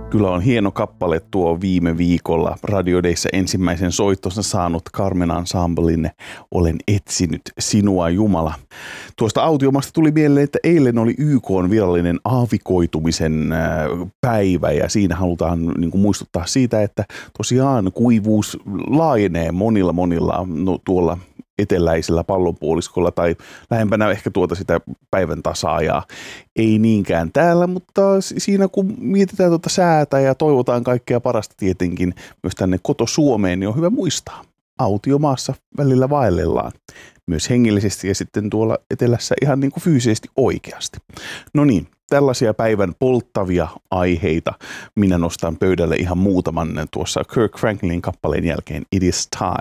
Kyllä on hieno kappale tuo viime viikolla Radio Dayssä ensimmäisen soittonsa saanut Carmen Ensemblen Olen etsinyt sinua Jumala. Tuosta autiomaasta tuli mieleen, että eilen oli YK:n virallinen aavikoitumisen päivä ja siinä halutaan muistuttaa siitä, että tosiaan kuivuus laajenee monilla tuolla eteläisellä pallonpuoliskolla tai lähempänä ehkä sitä päivän tasaajaa. Ei niinkään täällä, mutta siinä kun mietitään säätä ja toivotaan kaikkea parasta tietenkin myös tänne koto-Suomeen, niin on hyvä muistaa. Autiomaassa välillä vaellellaan. Myös hengellisesti ja sitten tuolla etelässä ihan fyysisesti oikeasti. No niin, tällaisia päivän polttavia aiheita. Minä nostan pöydälle ihan muutaman tuossa Kirk Franklin kappaleen jälkeen It is time.